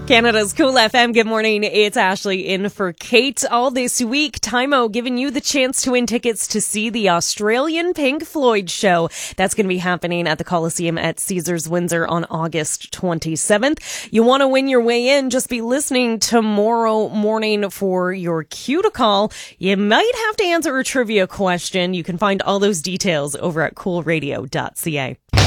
Canada's Cool FM. Good morning. It's Ashley in for Kate. All this week, Tymo giving you the chance to win tickets to see the Australian Pink Floyd show. That's going to be happening at the Coliseum at Caesars Windsor on August 27th. You want to win your way in? Just be listening tomorrow morning for your cue to call. You might have to answer a trivia question. You can find all those details over at coolradio.ca.